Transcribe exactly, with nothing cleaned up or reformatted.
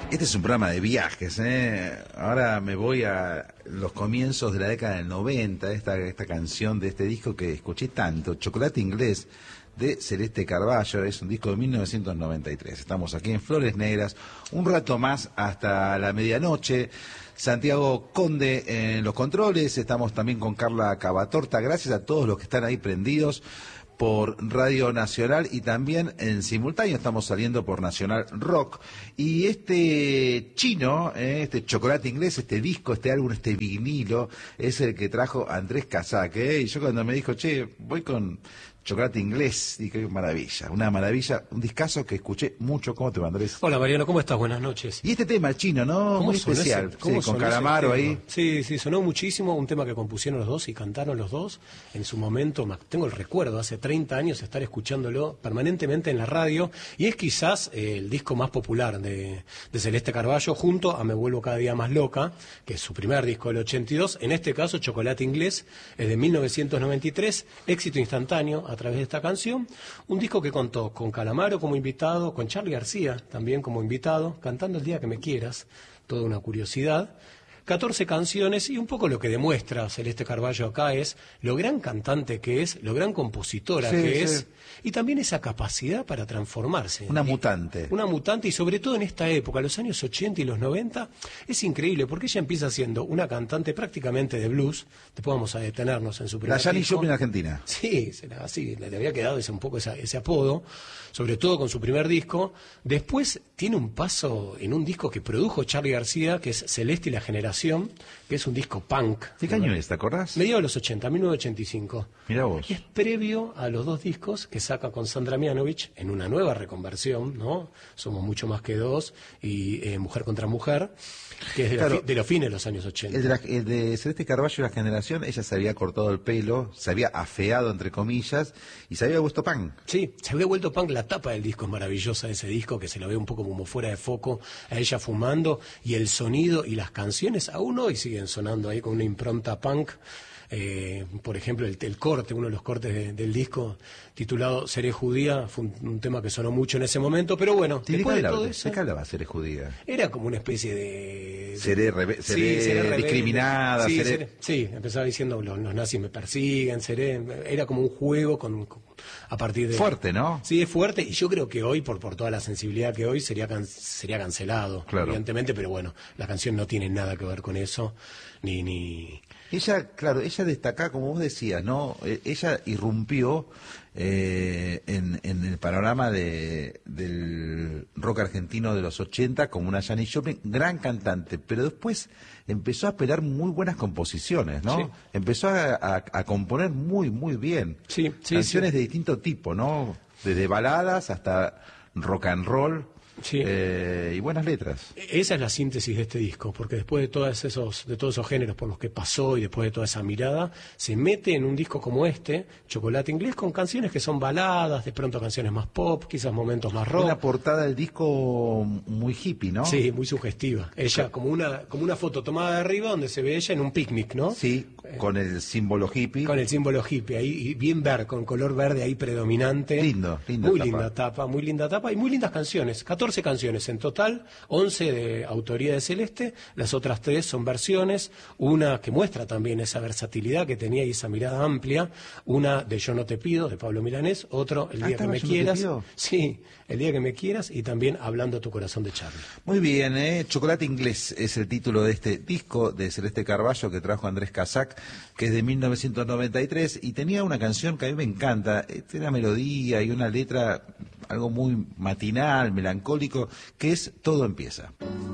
Este es un programa de viajes, ¿eh? Ahora me voy a los comienzos de la década del noventa, esta, esta canción de este disco que escuché tanto, Chocolate Inglés, de Celeste Carballo, es un disco de mil novecientos noventa y tres. Estamos aquí en Flores Negras, un rato más hasta la medianoche. Santiago Conde en los controles, estamos también con Carla Cavatorta. Gracias a todos los que están ahí prendidos por Radio Nacional y también en simultáneo estamos saliendo por Nacional Rock. Y este chino, eh, este Chocolate Inglés, este disco, este álbum, este vinilo, es el que trajo Andrés Casac. Eh, y yo cuando me dijo, che, voy con Chocolate Inglés, y qué maravilla, una maravilla, un discazo que escuché mucho. ¿Cómo te va, Andrés? Hola, Mariano, ¿cómo estás? Buenas noches. Y este tema, el chino, ¿no? Muy especial, ese, ¿cómo sí, con Calamaro ahí. Sí, sí, sonó muchísimo, un tema que compusieron los dos y cantaron los dos. En su momento, tengo el recuerdo, hace treinta años, estar escuchándolo permanentemente en la radio, y es quizás eh, el disco más popular de, de Celeste Carballo, junto a Me Vuelvo Cada Día Más Loca, que es su primer disco del ochenta y dos. En este caso, Chocolate Inglés, es de mil novecientos noventa y tres, éxito instantáneo a través de esta canción, un disco que contó con Calamaro como invitado, con Charly García también como invitado, cantando El Día Que Me Quieras, toda una curiosidad, catorce canciones, y un poco lo que demuestra Celeste Carballo acá es lo gran cantante que es, lo gran compositora sí, que sí. es, y también esa capacidad para transformarse. Una mutante. Una mutante, y sobre todo en esta época, los años ochenta y los noventa, es increíble, porque ella empieza siendo una cantante prácticamente de blues, después vamos a detenernos en su primer La Janis disco. Joplin argentina. Sí, así, le había quedado ese, un poco esa, ese apodo, sobre todo con su primer disco. Después tiene un paso en un disco que produjo Charly García, que es Celeste y la Generación, que es un disco punk. ¿Qué año es, te acordás? Mediados de los ochenta, mil novecientos ochenta y cinco. Mirá vos. Es previo a los dos discos que saca con Sandra Mianovich en una nueva reconversión, ¿no? Somos mucho más que dos, y eh, Mujer contra Mujer, que es de, Claro, los, de los fines de los años ochenta. El de, la, el de Celeste Carballo, La Generación, ella se había cortado el pelo, se había afeado, entre comillas, y se había puesto punk. Sí, se había vuelto punk. La tapa del disco es maravillosa, de ese disco, que se lo ve un poco como fuera de foco, a ella fumando, y el sonido y las canciones aún hoy siguen sonando ahí con una impronta punk. Eh, por ejemplo, el, el corte, uno de los cortes de, del disco, titulado Seré Judía, fue un, un tema que sonó mucho en ese momento, pero bueno, ¿De después qué de todo hablaba? eso, ¿De qué hablaba Seré Judía? era como una especie de... Seré, rebe seré, sí, seré rebelde. discriminada, sí, seré... seré... Sí, empezaba diciendo, los, los nazis me persiguen, seré... Era como un juego con, con a partir de... Fuerte, ¿no? Sí, es fuerte, y yo creo que hoy, por, por toda la sensibilidad que hoy, sería, can... sería cancelado, claro, evidentemente, pero bueno, la canción no tiene nada que ver con eso, ni... ni... Ella, claro, ella destacaba, como vos decías, ¿no? Eh, ella irrumpió eh, en, en el panorama de, del rock argentino de los ochenta como una Janis Joplin, gran cantante, pero después empezó a pegar muy buenas composiciones, ¿no? Sí. Empezó a, a, a componer muy, muy bien. Sí, sí, canciones sí. de distinto tipo, ¿no? Desde baladas hasta rock and roll. Sí. Eh, y buenas letras. Esa es la síntesis de este disco, porque después de todos esos, de todos esos géneros por los que pasó y después de toda esa mirada, se mete en un disco como este, Chocolate Inglés, con canciones que son baladas, de pronto canciones más pop, quizás momentos más rock. Una portada del disco muy hippie, ¿no? Sí, muy sugestiva. Ella, como una, como una foto tomada de arriba donde se ve ella en un picnic, ¿no? Sí, con el símbolo hippie. Con el símbolo hippie, ahí, y bien verde, con color verde ahí predominante. Lindo, linda Muy tapa. linda tapa, muy linda tapa y muy lindas canciones. catorce canciones en total, once de autoría de Celeste, las otras tres son versiones, una que muestra también esa versatilidad que tenía y esa mirada amplia, una de Yo No Te Pido, de Pablo Milanés, otro El Ah, Día Que Me Yo No Te Quieras. Pido. Sí, El Día Que Me Quieras, y también Hablando a Tu Corazón de Charly. Muy bien, ¿eh? Chocolate Inglés es el título de este disco de Celeste Carballo que trajo Andrés Casac, que es de mil novecientos noventa y tres, y tenía una canción que a mí me encanta, tiene una melodía y una letra, algo muy matinal, melancólico, que es Todo Empieza.